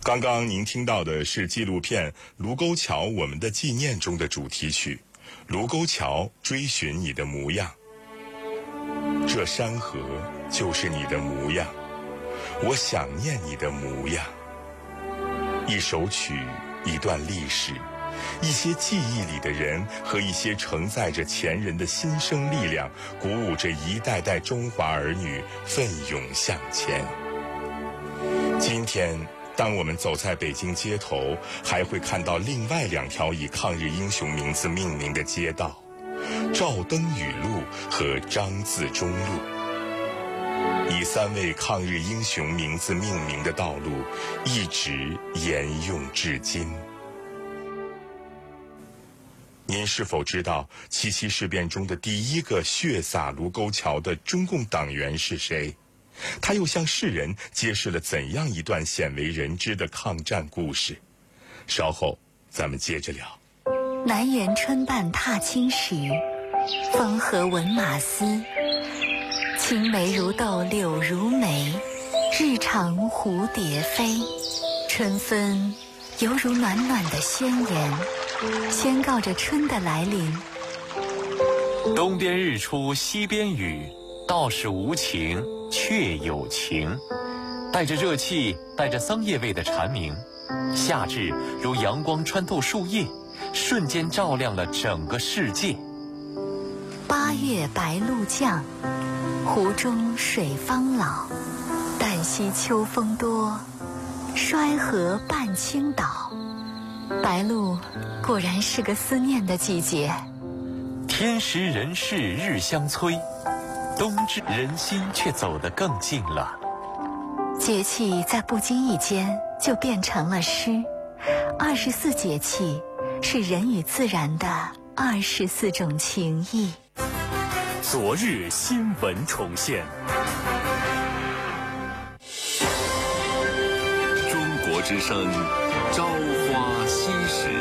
刚刚您听到的是纪录片《卢沟桥我们的纪念》中的主题曲《卢沟桥追寻你的模样》。这山河就是你的模样，我想念你的模样。一首曲，一段历史，一些记忆里的人和一些承载着前人的心声力量，鼓舞着一代代中华儿女奋勇向前。今天当我们走在北京街头，还会看到另外2条以抗日英雄名字命名的街道，赵登禹路和张自忠路。以3位抗日英雄名字命名的道路一直沿用至今。您是否知道七七事变中的第一个血洒卢沟桥的中共党员是谁？他又向世人揭示了怎样一段鲜为人知的抗战故事？稍后咱们接着聊。 南园春半踏青时，风和闻马嘶。青梅如豆柳如眉，日长蝴蝶飞。春分犹如暖暖的宣言，宣告着春的来临。 东边日出西边雨，道是无晴却有晴。带着热气，带着桑叶味的蝉鸣，夏至如阳光穿透树叶，瞬间照亮了整个世界。 8月白露降，湖中水方老。旦夕秋风多，衰河半倾倒。白露果然是个思念的季节。 天时人事日相催，冬至人心却走得更近了。 节气在不经意间就变成了诗。24节气是人与自然的24种情谊。 昨日新闻重现。中国之声，朝花夕拾。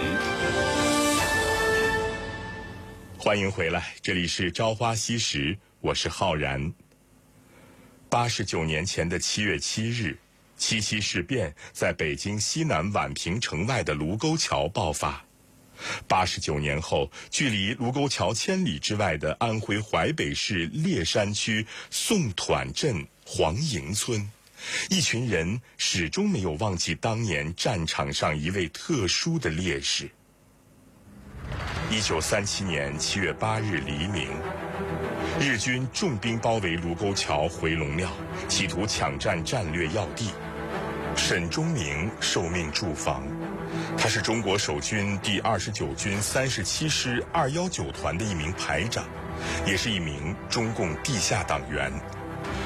欢迎回来，这里是朝花夕拾，我是浩然。89年前的7月7日，七七事变在北京西南宛平城外的卢沟桥爆发。89年后，距离卢沟桥1000里之外的安徽淮北市烈山区宋团镇黄营村，一群人始终没有忘记当年战场上一位特殊的烈士。1937年7月8日黎明，日军重兵包围卢沟桥回龙庙，企图抢占战略要地。沈钟明受命驻防，他是中国守军第29军37师219团的一名排长，也是一名中共地下党员。